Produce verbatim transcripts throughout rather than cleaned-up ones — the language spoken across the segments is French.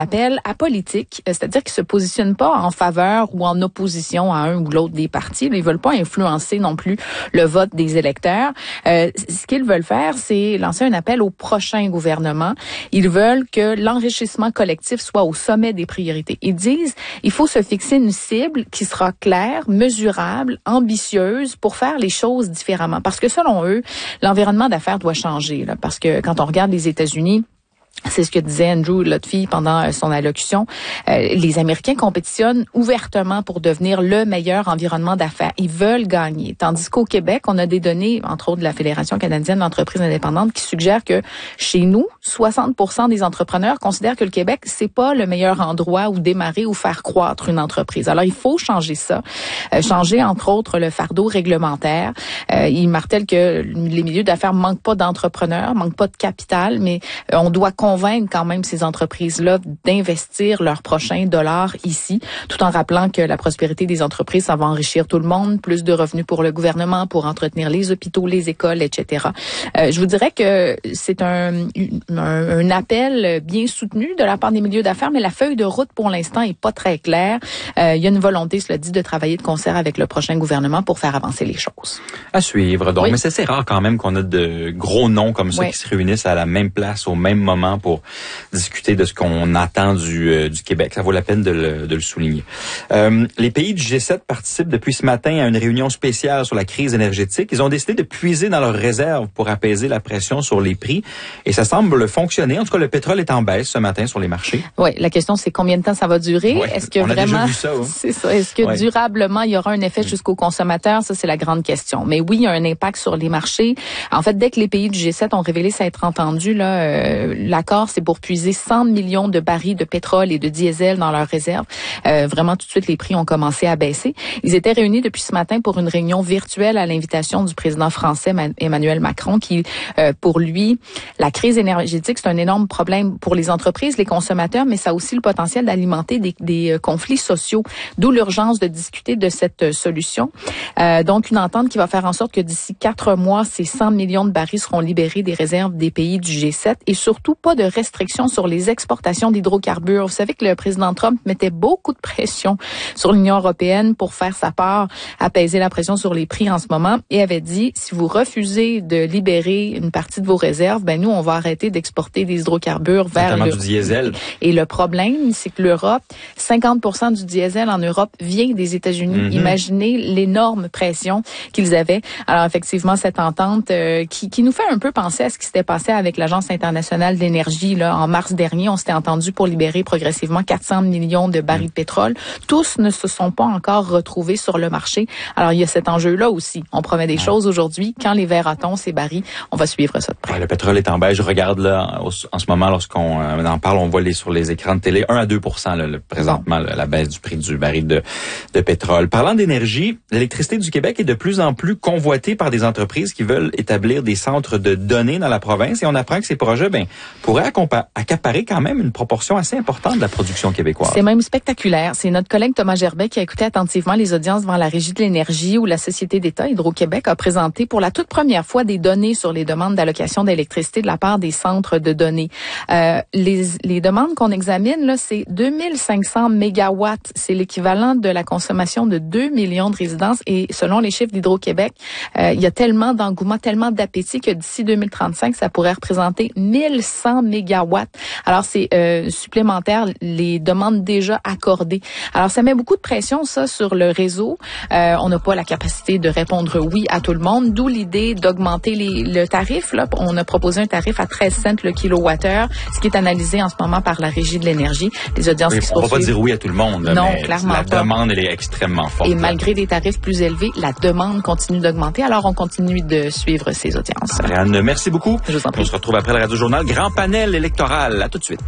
appel apolitique, c'est-à-dire qu'ils se positionnent pas en faveur ou en opposition à un ou l'autre des partis. Ils veulent pas influencer non plus le vote des électeurs. Euh, ce qu'ils veulent faire, c'est lancer un appel au prochain gouvernement. Ils veulent que l'enrichissement collectif soit au sommet des priorités. Ils disent, il faut se fixer une cible qui sera claire, mesurable, ambitieuse pour faire les choses différemment. Parce que selon eux, l'environnement d'affaires doit changer. Là, parce que quand on regarde les États-Unis, c'est ce que disait Andrew Lutfy pendant son allocution. Euh, les Américains compétitionnent ouvertement pour devenir le meilleur environnement d'affaires. Ils veulent gagner. Tandis qu'au Québec, on a des données, entre autres de la Fédération canadienne d'entreprises indépendantes, qui suggèrent que chez nous, soixante pour cent des entrepreneurs considèrent que le Québec, c'est pas le meilleur endroit où démarrer ou faire croître une entreprise. Alors, il faut changer ça. Euh, changer, entre autres, le fardeau réglementaire. Euh, il martèle que les milieux d'affaires manquent pas d'entrepreneurs, manquent pas de capital, mais euh, on doit convaincre quand même ces entreprises-là d'investir leurs prochains dollars ici, tout en rappelant que la prospérité des entreprises, ça va enrichir tout le monde, plus de revenus pour le gouvernement, pour entretenir les hôpitaux, les écoles, et cetera. Euh, je vous dirais que c'est un, un, un appel bien soutenu de la part des milieux d'affaires, mais la feuille de route, pour l'instant, est pas très claire. Euh, il y a une volonté, cela dit, de travailler de concert avec le prochain gouvernement pour faire avancer les choses. À suivre, donc. Oui. Mais c'est assez rare quand même qu'on a de gros noms comme ça oui. qui se réunissent à la même place, au même moment, pour discuter de ce qu'on attend du, euh, du Québec. Ça vaut la peine de le, de le souligner. Euh, les pays du G sept participent depuis ce matin à une réunion spéciale sur la crise énergétique. Ils ont décidé de puiser dans leurs réserves pour apaiser la pression sur les prix et ça semble fonctionner. En tout cas, le pétrole est en baisse ce matin sur les marchés. Oui, la question c'est combien de temps ça va durer? Ouais, Est-ce que on a vraiment déjà vu ça, hein? C'est ça. Est-ce que ouais. durablement il y aura un effet jusqu'aux consommateurs? Ça, c'est la grande question. Mais oui, il y a un impact sur les marchés. En fait, dès que les pays du G sept ont révélé s'être entendus, là, euh, l'accord, c'est pour puiser cent millions de barils de pétrole et de diesel dans leurs réserves. Euh, vraiment, tout de suite, les prix ont commencé à baisser. Ils étaient réunis depuis ce matin pour une réunion virtuelle à l'invitation du président français Emmanuel Macron, qui, euh, pour lui, la crise énergétique, c'est un énorme problème pour les entreprises, les consommateurs, mais ça a aussi le potentiel d'alimenter des, des conflits sociaux, d'où l'urgence de discuter de cette solution. Euh, donc, une entente qui va faire en sorte que d'ici quatre mois, ces cent millions de barils seront libérés des réserves des pays du G sept et surtout pas de restrictions sur les exportations d'hydrocarbures. Vous savez que le président Trump mettait beaucoup de pression sur l'Union européenne pour faire sa part, apaiser la pression sur les prix en ce moment et avait dit, si vous refusez de libérer une partie de vos réserves, ben nous, on va arrêter d'exporter des hydrocarbures vers le... du diesel. Et le problème, c'est que l'Europe, cinquante pour cent du diesel en Europe vient des États-Unis. Mm-hmm. Imaginez l'énorme pression qu'ils avaient. Alors effectivement, cette entente euh, qui, qui nous fait un peu penser à ce qui s'était passé avec l'Agence internationale d'énergie là en mars dernier. On s'était entendu pour libérer progressivement quatre cents millions de barils de pétrole. Tous ne se sont pas encore retrouvés sur le marché. Alors, il y a cet enjeu-là aussi. On promet des ouais. choses aujourd'hui. Quand les verra-t-on, ces barils, on va suivre ça de près. Ouais, le pétrole est en baisse. Je regarde là, en ce moment, lorsqu'on euh, en parle, on voit les, sur les écrans de télé un à deux pour cent là, le, présentement bon. là, la baisse du prix du baril de, de pétrole. Parlant d'énergie, l'électricité du Québec est de plus en plus convoitée par des entreprises qui veulent établir des centres de données dans la province et on apprend que ces projets ben, pourraient accompa- accaparer quand même une proportion assez importante de la production québécoise. C'est même spectaculaire. C'est notre collègue Thomas Gerbet qui a écouté attentivement les audiences devant la Régie de l'énergie où la Société d'État Hydro-Québec a présenté pour la toute première fois des données sur les demandes d'allocation d'électricité de la part des centres de données. Euh, les, les demandes qu'on examine, là, c'est deux mille cinq cents mégawatts. C'est l'équivalent de la consommation de deux millions de résidences et selon les chiffres d'Hydro-Québec, euh, il y a tellement d'engouement, tellement d'appétit que d'ici deux mille trente-cinq, ça pourrait représenter mille cent mégawatts. Alors, c'est euh, supplémentaire, les demandes déjà accordées. Alors, ça met beaucoup de pression, ça, sur le réseau. Euh, on n'a pas la capacité de répondre oui à tout le monde, d'où l'idée d'augmenter les, le tarif. Là. On a proposé un tarif à treize cents le kilowattheure, ce qui est analysé en ce moment par la Régie de l'énergie. Les audiences oui, qui se on ne va poursuivent. pas dire oui à tout le monde. Là, non, mais clairement la pas. La demande, elle est extrêmement forte. Et malgré des tarifs plus élevés, la demande continue d'augmenter. Alors, on continue de suivre ces audiences. Ariane, merci beaucoup. Je vous en prie. On se retrouve après le Radio-Journal. Grand panel électoral. À tout de suite.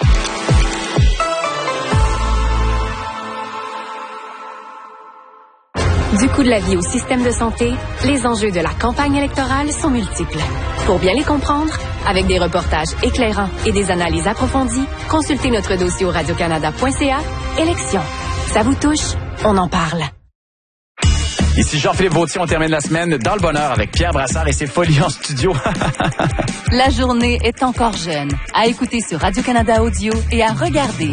Du coût de la vie au système de santé, les enjeux de la campagne électorale sont multiples. Pour bien les comprendre, avec des reportages éclairants et des analyses approfondies, consultez notre dossier au radiocanada point c a. Élections. Ça vous touche? On en parle. Ici Jean-Philippe Vautier, on termine la semaine dans le bonheur avec Pierre Brassard et ses folies en studio. La journée est encore jeune. À écouter sur Radio-Canada Audio et à regarder